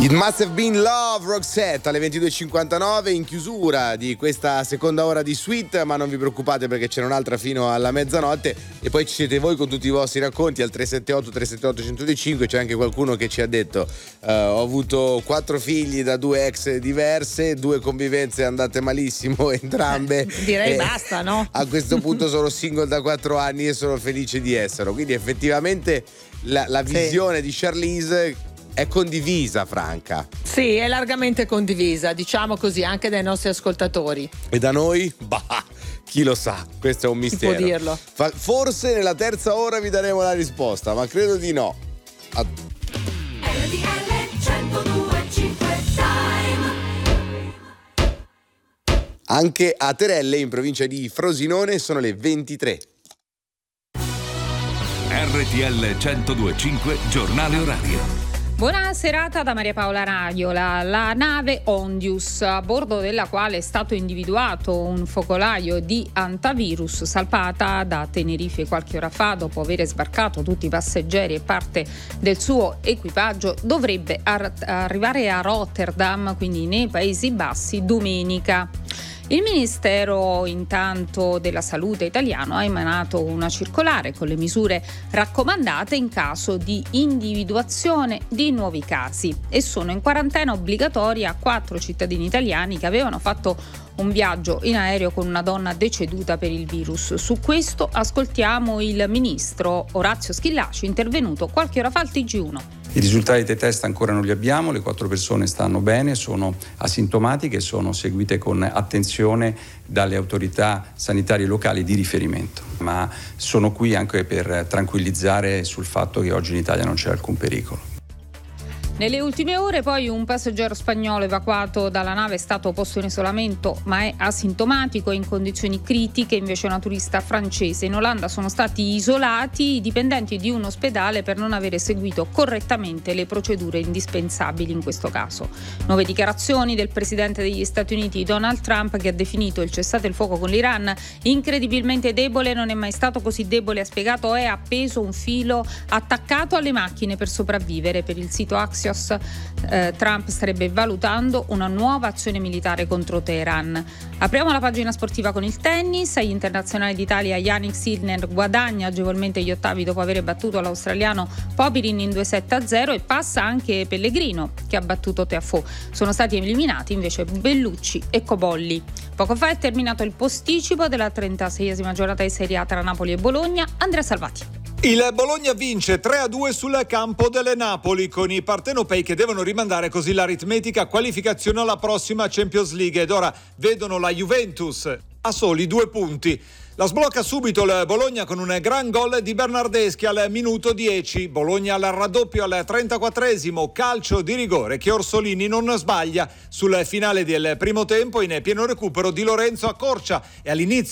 It Must Have Been Love, Roxette, alle 22.59 in chiusura di questa seconda ora di Sweet, ma non vi preoccupate perché c'è un'altra fino alla mezzanotte e poi ci siete voi con tutti i vostri racconti al 378-378-1025. C'è anche qualcuno che ci ha detto ho avuto 4 figli da 2 ex diverse, 2 convivenze andate malissimo entrambe. Direi basta, no? A questo punto sono single da 4 anni e sono felice di esserlo, quindi effettivamente la visione di Charlize è condivisa, Franca. Sì, è largamente condivisa, diciamo così, anche dai nostri ascoltatori. E da noi? Bah, chi lo sa, questo è un mistero. Si può dirlo. Forse nella terza ora vi daremo la risposta, ma credo di no. Anche a Terelle, in provincia di Frosinone, sono le 23. RTL 102.5 Giornale Orario. Buona serata da Maria Paola Raiola. La nave Ondius, a bordo della quale è stato individuato un focolaio di antivirus, salpata da Tenerife qualche ora fa dopo aver sbarcato tutti i passeggeri e parte del suo equipaggio, dovrebbe arrivare a Rotterdam, quindi nei Paesi Bassi, domenica. Il Ministero intanto della Salute italiano ha emanato una circolare con le misure raccomandate in caso di individuazione di nuovi casi e sono in quarantena obbligatoria 4 cittadini italiani che avevano fatto un viaggio in aereo con una donna deceduta per il virus. Su questo ascoltiamo il ministro Orazio Schillaci, intervenuto qualche ora fa al TG1. I risultati dei test ancora non li abbiamo, le 4 persone stanno bene, sono asintomatiche e sono seguite con attenzione dalle autorità sanitarie locali di riferimento. Ma sono qui anche per tranquillizzare sul fatto che oggi in Italia non c'è alcun pericolo. Nelle ultime ore poi un passeggero spagnolo evacuato dalla nave è stato posto in isolamento ma è asintomatico e in condizioni critiche, invece una turista francese. In Olanda sono stati isolati i dipendenti di un ospedale per non avere seguito correttamente le procedure indispensabili in questo caso. Nuove dichiarazioni del presidente degli Stati Uniti Donald Trump, che ha definito il cessate il fuoco con l'Iran incredibilmente debole. Non è mai stato così debole, ha spiegato, è appeso un filo attaccato alle macchine per sopravvivere. Per il sito Axios Trump starebbe valutando una nuova azione militare contro Teheran. Apriamo la pagina sportiva con il tennis. Agli internazionali d'Italia Jannik Sinner guadagna agevolmente gli ottavi dopo aver battuto l'australiano Popyrin in 2-7-0 e passa anche Pellegrino, che ha battuto Tiafoe. Sono stati eliminati invece Bellucci e Cobolli. Poco fa è terminato il posticipo della 36esima giornata di Serie A tra Napoli e Bologna. Andrea Salvati. Il Bologna vince 3-2 sul campo delle Napoli con i partenopei che devono rimandare così l'aritmetica qualificazione alla prossima Champions League ed ora vedono la Juventus a soli 2 punti. La sblocca subito il Bologna con un gran gol di Bernardeschi al minuto 10. Bologna al raddoppio al 34esimo, calcio di rigore che Orsolini non sbaglia sul finale del primo tempo in pieno recupero Di Lorenzo accorcia e all'inizio